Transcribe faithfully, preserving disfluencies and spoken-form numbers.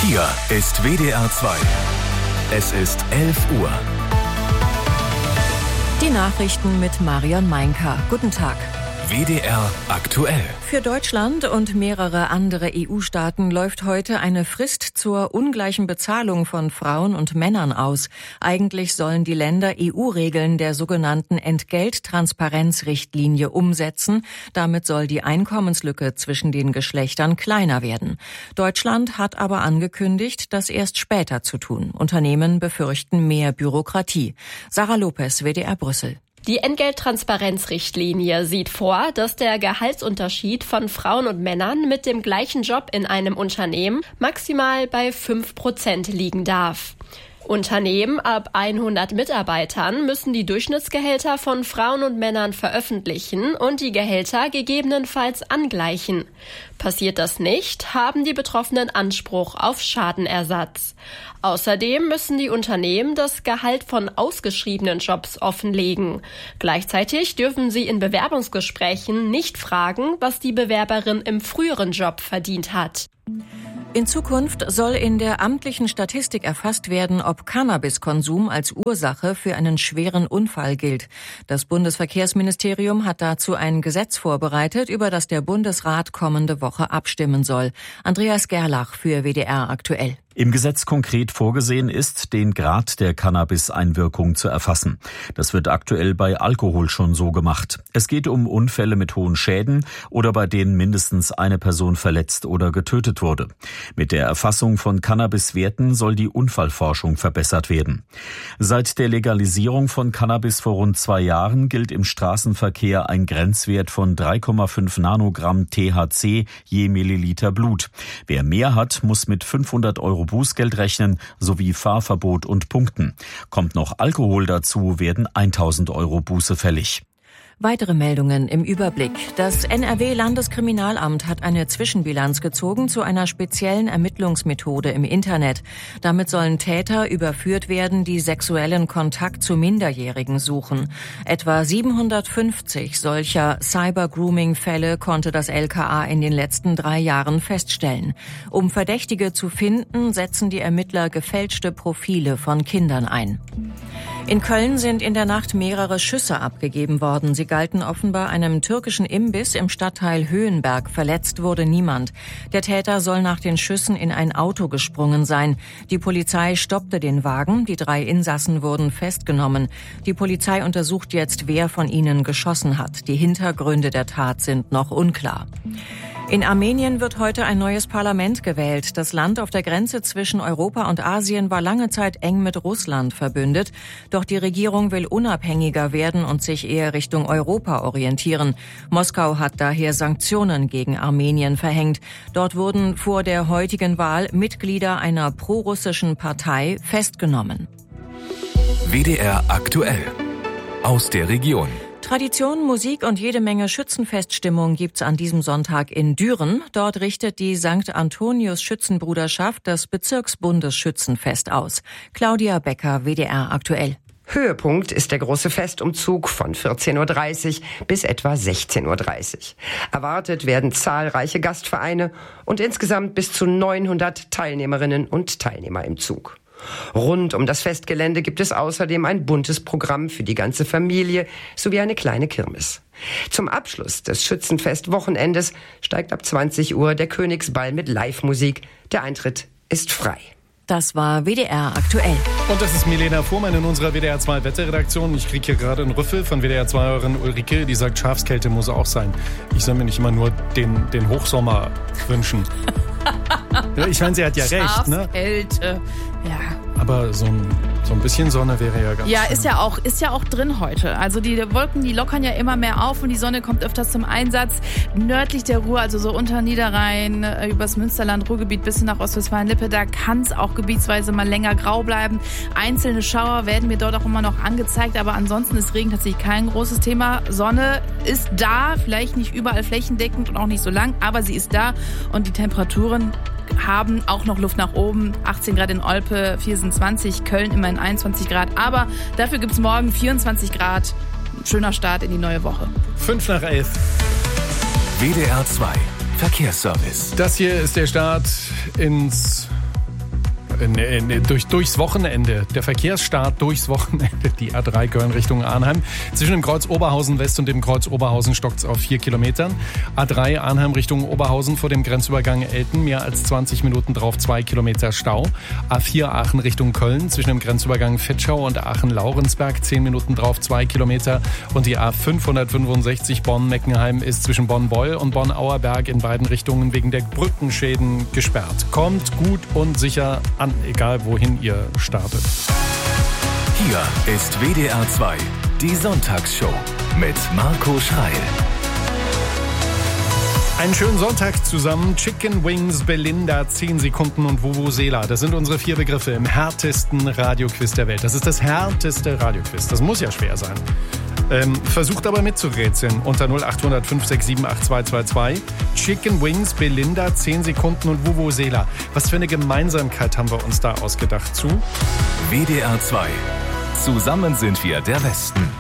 Hier ist W D R zwei. Es ist elf Uhr. Die Nachrichten mit Marion Meinker. Guten Tag. W D R aktuell. Für Deutschland und mehrere andere E U-Staaten läuft heute eine Frist zur ungleichen Bezahlung von Frauen und Männern aus. Eigentlich sollen die Länder E U-Regeln der sogenannten Entgelttransparenzrichtlinie umsetzen. Damit soll die Einkommenslücke zwischen den Geschlechtern kleiner werden. Deutschland hat aber angekündigt, das erst später zu tun. Unternehmen befürchten mehr Bürokratie. Sarah Lopez, W D R Brüssel. Die Entgelttransparenzrichtlinie sieht vor, dass der Gehaltsunterschied von Frauen und Männern mit dem gleichen Job in einem Unternehmen maximal bei fünf Prozent liegen darf. Unternehmen ab hundert Mitarbeitern müssen die Durchschnittsgehälter von Frauen und Männern veröffentlichen und die Gehälter gegebenenfalls angleichen. Passiert das nicht, haben die Betroffenen Anspruch auf Schadenersatz. Außerdem müssen die Unternehmen das Gehalt von ausgeschriebenen Jobs offenlegen. Gleichzeitig dürfen sie in Bewerbungsgesprächen nicht fragen, was die Bewerberin im früheren Job verdient hat. In Zukunft soll in der amtlichen Statistik erfasst werden, ob Cannabiskonsum als Ursache für einen schweren Unfall gilt. Das Bundesverkehrsministerium hat dazu ein Gesetz vorbereitet, über das der Bundesrat kommende Woche abstimmen soll. Andreas Gerlach für W D R aktuell. Im Gesetz konkret vorgesehen ist, den Grad der Cannabis-Einwirkung zu erfassen. Das wird aktuell bei Alkohol schon so gemacht. Es geht um Unfälle mit hohen Schäden oder bei denen mindestens eine Person verletzt oder getötet wurde. Mit der Erfassung von Cannabis-Werten soll die Unfallforschung verbessert werden. Seit der Legalisierung von Cannabis vor rund zwei Jahren gilt im Straßenverkehr ein Grenzwert von drei Komma fünf Nanogramm T H C je Milliliter Blut. Wer mehr hat, muss mit fünfhundert Euro Bußgeld rechnen, sowie Fahrverbot und Punkten. Kommt noch Alkohol dazu, werden tausend Euro Buße fällig. Weitere Meldungen im Überblick. Das N R W-Landeskriminalamt hat eine Zwischenbilanz gezogen zu einer speziellen Ermittlungsmethode im Internet. Damit sollen Täter überführt werden, die sexuellen Kontakt zu Minderjährigen suchen. Etwa siebenhundertfünfzig solcher Cyber-Grooming-Fälle konnte das L K A in den letzten drei Jahren feststellen. Um Verdächtige zu finden, setzen die Ermittler gefälschte Profile von Kindern ein. In Köln sind in der Nacht mehrere Schüsse abgegeben worden. Sie galten offenbar einem türkischen Imbiss im Stadtteil Höhenberg. Verletzt wurde niemand. Der Täter soll nach den Schüssen in ein Auto gesprungen sein. Die Polizei stoppte den Wagen. Die drei Insassen wurden festgenommen. Die Polizei untersucht jetzt, wer von ihnen geschossen hat. Die Hintergründe der Tat sind noch unklar. In Armenien wird heute ein neues Parlament gewählt. Das Land auf der Grenze zwischen Europa und Asien war lange Zeit eng mit Russland verbündet. Doch die Regierung will unabhängiger werden und sich eher Richtung Europa orientieren. Moskau hat daher Sanktionen gegen Armenien verhängt. Dort wurden vor der heutigen Wahl Mitglieder einer prorussischen Partei festgenommen. W D R aktuell. Aus der Region. Tradition, Musik und jede Menge Schützenfeststimmung gibt's an diesem Sonntag in Düren. Dort richtet die Sankt Antonius Schützenbruderschaft das Bezirksbundesschützenfest aus. Claudia Becker, W D R aktuell. Höhepunkt ist der große Festumzug von vierzehn Uhr dreißig bis etwa sechzehn Uhr dreißig. Erwartet werden zahlreiche Gastvereine und insgesamt bis zu neunhundert Teilnehmerinnen und Teilnehmer im Zug. Rund um das Festgelände gibt es außerdem ein buntes Programm für die ganze Familie sowie eine kleine Kirmes. Zum Abschluss des Schützenfest-Wochenendes steigt ab zwanzig Uhr der Königsball mit Live-Musik. Der Eintritt ist frei. Das war W D R aktuell. Und das ist Milena Fuhrmann in unserer W D R zwei Wetterredaktion. Ich kriege hier gerade einen Rüffel von W D R zwei-Hörerin Ulrike, die sagt, Schafskälte muss auch sein. Ich soll mir nicht immer nur den, den Hochsommer wünschen. Ja, ich meine, sie hat ja recht, ne? Schafskälte, ja. Aber so ein, so ein bisschen Sonne wäre ja ganz Ja, schön. ist ja auch, ist ja auch drin heute. Also die Wolken, die lockern ja immer mehr auf und die Sonne kommt öfters zum Einsatz. Nördlich der Ruhr, also so unter Niederrhein, übers Münsterland, Ruhrgebiet bis nach Ostwestfalen-Lippe, da kann es auch gebietsweise mal länger grau bleiben. Einzelne Schauer werden mir dort auch immer noch angezeigt, aber ansonsten ist Regen tatsächlich kein großes Thema. Sonne ist da, vielleicht nicht überall flächendeckend und auch nicht so lang, aber sie ist da und die Temperaturen haben auch noch Luft nach oben. achtzehn Grad in Olpe, vierundzwanzig, Köln immerhin einundzwanzig Grad. Aber dafür gibt es morgen vierundzwanzig Grad. Ein schöner Start in die neue Woche. Fünf nach elf. W D R zwei Verkehrsservice. Das hier ist der Start ins ne, ne, durch, durchs Wochenende. Der Verkehrsstart durchs Wochenende. Die A drei Köln Richtung Arnheim. Zwischen dem Kreuz Oberhausen West und dem Kreuz Oberhausen stockt's auf vier Kilometern. A drei Arnheim Richtung Oberhausen vor dem Grenzübergang Elten. Mehr als zwanzig Minuten drauf, zwei Kilometer Stau. A vier Aachen Richtung Köln. Zwischen dem Grenzübergang Fetschau und Aachen-Laurensberg. zehn Minuten drauf, zwei Kilometer. Und die A fünfhundertfünfundsechzig Bonn-Meckenheim ist zwischen Bonn-Beul und Bonn-Auerberg in beiden Richtungen wegen der Brückenschäden gesperrt. Kommt gut und sicher an, egal wohin ihr startet. Hier ist W D R zwei, die Sonntagsshow mit Marco Schreil. Einen schönen Sonntag zusammen. Chicken Wings, Belinda, zehn Sekunden und Vuvuzela. Das sind unsere vier Begriffe im härtesten Radioquiz der Welt. Das ist das härteste Radioquiz. Das muss ja schwer sein. Ähm, versucht aber mitzurätseln unter null acht hundert fünf sechs sieben acht zwei zwei zwei. Chicken Wings, Belinda, zehn Sekunden und Vuvuzela. Was für eine Gemeinsamkeit haben wir uns da ausgedacht zu? W D R zwei. Zusammen sind wir der Westen.